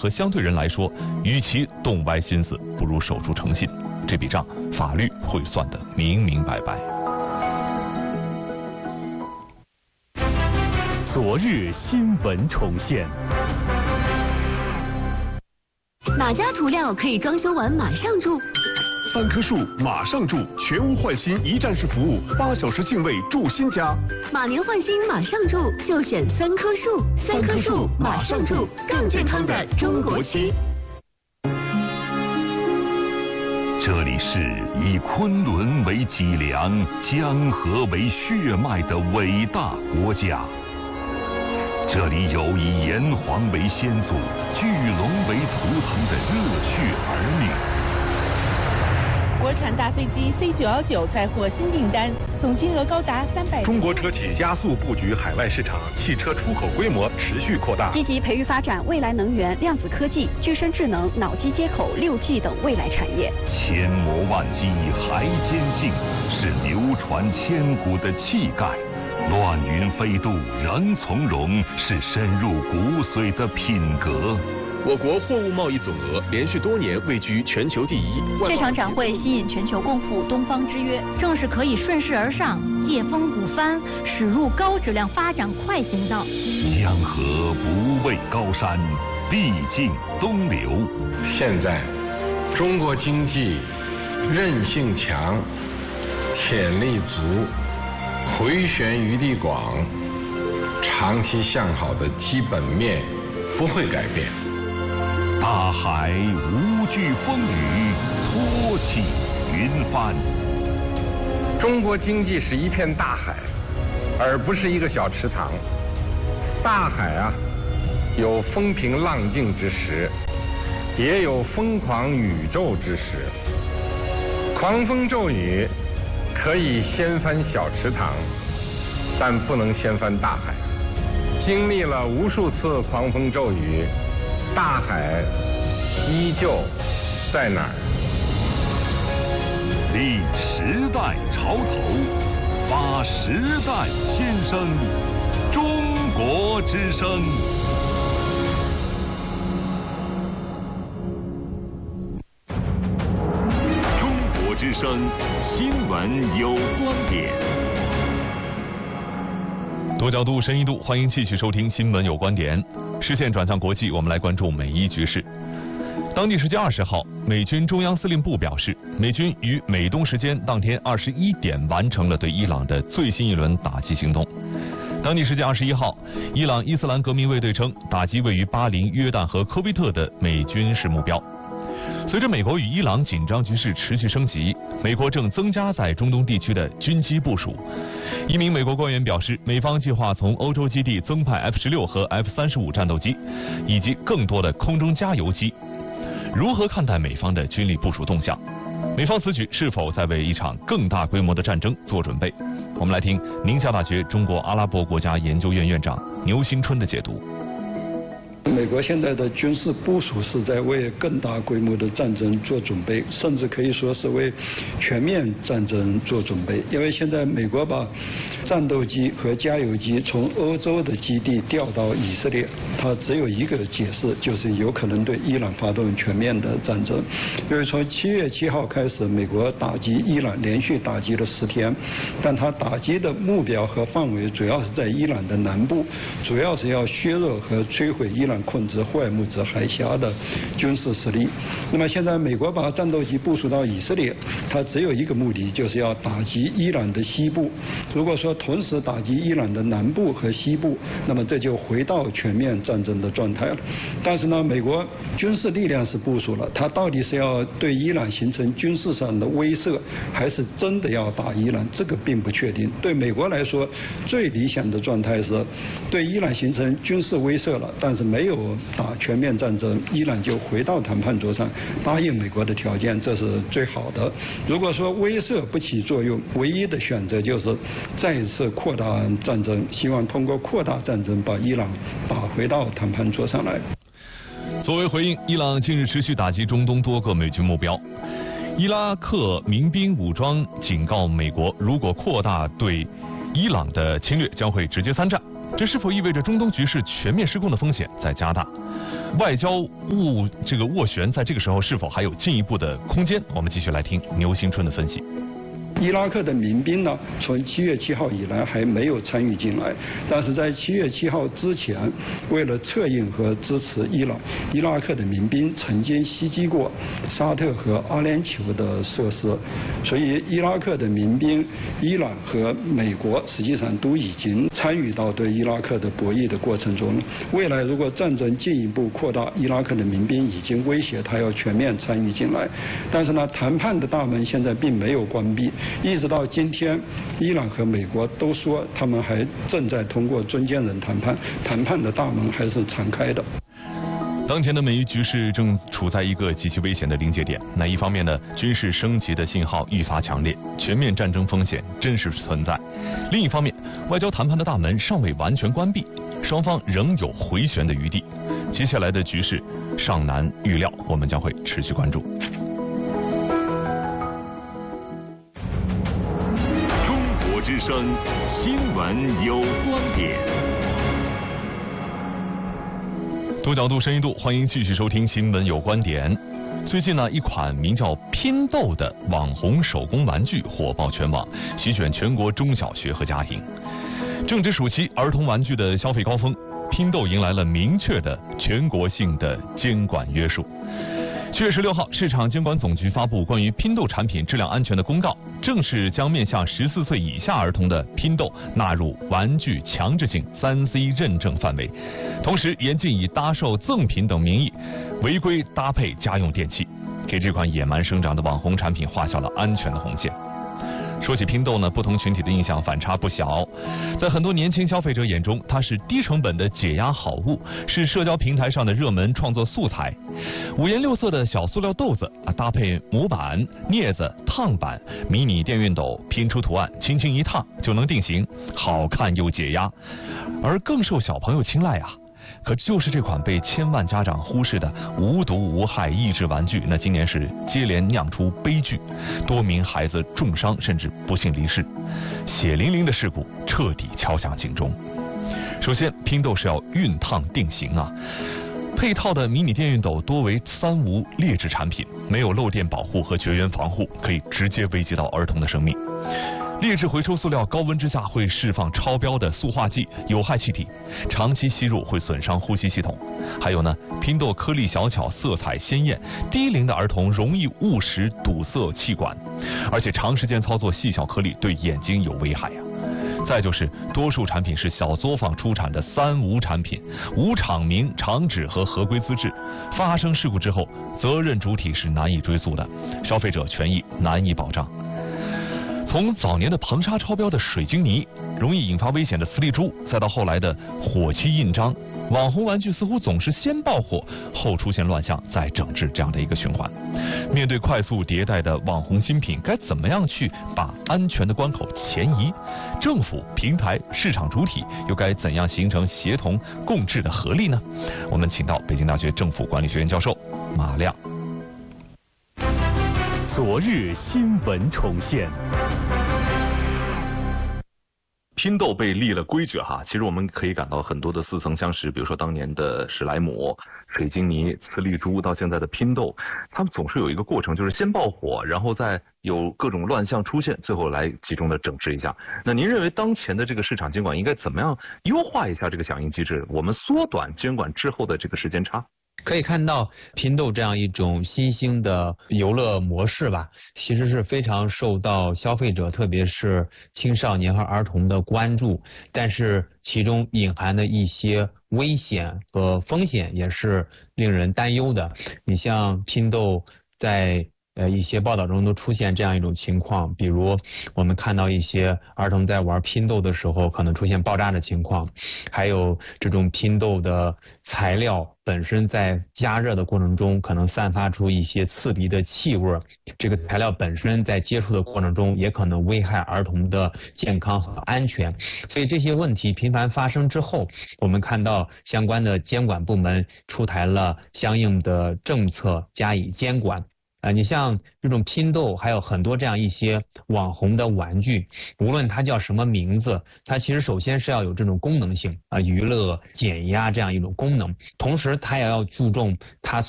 和相对人来说，与其动歪心思，不如守住诚信。这笔账，法律会算得明明白白。 昨日新闻重现。 哪家涂料可以装修完马上住 ？3棵树马上住，全屋换新一站式服务，8小时净位住新家。 马年换新马上住，就选3棵树。3棵树马上住，更健康的中国区。 这里是以昆仑为脊梁、江河为血脉的伟大国家。这里有以炎黄为先祖、巨龙为图腾的热血儿女。 国产大飞机 C919载获新订单，总金额高达300。 中国车企加速布局海外市场，汽车出口规模持续扩大。 积极培育发展未来能源、量子科技、具身智能、脑机接口、6G 等未来产业。 千磨万击还坚劲，是流传千古的气概。乱云飞渡仍从容，是深入骨髓的品格。 我国货物贸易总额连续多年位居全球第一。 这场展会吸引全球共赴东方之约，正是可以顺势而上，夜风古帆，驶入高质量发展快行道。 江河不畏高山，毕竟东流。 现在，中国经济韧性强，潜力足，回旋余地广，长期向好的基本面不会改变。 大海无惧风雨，托起云帆。 中国经济是一片大海，而不是一个小池塘。大海啊，有风平浪静之时，也有疯狂宇宙之时。狂风骤雨可以掀翻小池塘，但不能掀翻大海。经历了无数次狂风骤雨，大海依旧在哪儿？ 立时代潮头，发时代先声，中国之声。中国之声，新闻有观点。 多角度、深一度，欢迎继续收听《新闻有观点》。视线转向国际，我们来关注美伊局势。当地时间20号，美军中央司令部表示，美军于美东时间当天21点完成了对伊朗的最新一轮打击行动。当地时间21号，伊朗伊斯兰革命卫队称，打击位于巴林、约旦和科威特的美军事目标。随着美国与伊朗紧张局势持续升级，美国正增加在中东地区的军机部署。一名美国官员表示，美方计划从欧洲基地增派 F-16和 F-35战斗机，以及更多的空中加油机。如何看待美方的军力部署动向？美方此举是否在为一场更大规模的战争做准备？我们来听宁夏大学中国阿拉伯国家研究院院长牛新春的解读。 美国现在的军事部署是在为更大规模的战争做准备，甚至可以说是为全面战争做准备。因为现在美国把战斗机和加油机从欧洲的基地调到以色列，它只有一个解释，就是有可能对伊朗发动全面的战争。因为从7月7号开始，美国打击伊朗连续打击了10天，但它打击的目标和范围主要是在伊朗的南部，主要是要削弱和摧毁伊朗控制霍尔木兹海峡的军事实力。那么现在美国把战斗机部署到以色列，它只有一个目的，就是要打击伊朗的西部。如果说同时打击伊朗的南部和西部，那么这就回到全面战争的状态了。但是呢，美国军事力量是部署了，它到底是要对伊朗形成军事上的威慑，还是真的要打伊朗，这个并不确定。对美国来说，最理想的状态是对伊朗形成军事威慑了，但是没有打全面战争，伊朗就回到谈判桌上答应美国的条件，这是最好的。如果说威慑不起作用，唯一的选择就是再一次扩大战争，希望通过扩大战争把伊朗打回到谈判桌上来。 作为回应，伊朗近日持续打击中东多个美军目标。伊拉克民兵武装警告美国，如果扩大对伊朗的侵略，将会直接参战。这是否意味着中东局势全面失控的风险在加大？ 外交斡旋在这个时候是否还有进一步的空间？我们继续来听牛新春的分析。 伊拉克的民兵呢，从7月7号以来还没有参与进来，但是在7月7号之前，为了策应和支持伊朗，伊拉克的民兵曾经袭击过沙特和阿联酋的设施，所以伊拉克的民兵，伊朗和美国实际上都已经参与到对伊拉克的博弈的过程中了。未来如果战争进一步扩大，伊拉克的民兵已经威胁他要全面参与进来，但是呢，谈判的大门现在并没有关闭。一直到今天，伊朗和美国都说他们还正在通过中间人谈判，谈判的大门还是敞开的。 当前的美伊局势正处在一个极其危险的临界点。那一方面呢，军事升级的信号愈发强烈，全面战争风险真实存在；另一方面，外交谈判的大门尚未完全关闭，双方仍有回旋的余地。接下来的局势尚难预料，我们将会持续关注。 之声新闻有观点， 多角度、深一度，欢迎继续收听新闻有观点。最近呢，一款名叫拼豆的网红手工玩具火爆全网，席卷全国中小学和家庭。正值暑期，儿童玩具的消费高峰，拼豆迎来了明确的全国性的监管约束。7月16号，市场监管总局发布关于拼豆产品质量安全的公告，正式将面向14岁以下儿童的拼豆纳入玩具强制性3C 认证范围，同时严禁以搭售赠品等名义违规搭配家用电器，给这款野蛮生长的网红产品画下了安全的红线。说起拼豆呢，不同群体的印象反差不小。在很多年轻消费者眼中，它是低成本的解压好物，是社交平台上的热门创作素材。五颜六色的小塑料豆子搭配模板、镊子、烫板、迷你电熨斗，拼出图案，轻轻一烫就能定型，好看又解压。而更受小朋友青睐啊，可就是这款被千万家长忽视的无毒无害益智玩具，那今年是接连酿出悲剧，多名孩子重伤甚至不幸离世，血淋淋的事故彻底敲响警钟。首先，拼豆是要熨烫定型啊，配套的迷你电熨斗多为3无劣质产品，没有漏电保护和绝缘防护，可以直接危及到儿童的生命。劣质回收塑料高温之下会释放超标的塑化剂、有害气体，长期吸入会损伤呼吸系统。还有呢，拼豆颗粒小巧，色彩鲜艳，低龄的儿童容易误食堵塞气管，而且长时间操作细小颗粒对眼睛有危害呀。再就是多数产品是小作坊出产的3无产品，无厂名、厂址和合规资质，发生事故之后，责任主体是难以追溯的，消费者权益难以保障。从早年的硼砂超标的水晶泥，容易引发危险的磁力珠，再到后来的火漆印章，网红玩具似乎总是先爆火，后出现乱象，再整治这样的一个循环。面对快速迭代的网红新品，该怎么样去把安全的关口前移？政府、平台、市场主体又该怎样形成协同共治的合力呢？我们请到北京大学政府管理学院教授马亮。 昨日新闻重现。 拼豆被立了规矩哈，其实我们可以感到很多的似曾相识，比如说当年的史莱姆、水晶泥、磁力珠，到现在的拼豆，他们总是有一个过程，就是先爆火，然后再有各种乱象出现，最后来集中的整治一下。那您认为当前的这个市场监管应该怎么样优化一下这个响应机制，我们缩短监管之后的这个时间差？ 可以看到拼豆这样一种新兴的游乐模式吧，其实是非常受到消费者特别是青少年和儿童的关注，但是其中隐含的一些危险和风险也是令人担忧的。你像拼豆在一些报道中都出现这样一种情况，比如我们看到一些儿童在玩拼豆的时候可能出现爆炸的情况，还有这种拼豆的材料本身在加热的过程中可能散发出一些刺鼻的气味，这个材料本身在接触的过程中也可能危害儿童的健康和安全。所以这些问题频繁发生之后，我们看到相关的监管部门出台了相应的政策加以监管。 你像这种拼豆，还有很多这样一些网红的玩具，无论它叫什么名字，它其实首先是要有这种功能性娱乐、减压这样一种功能，同时它也要注重它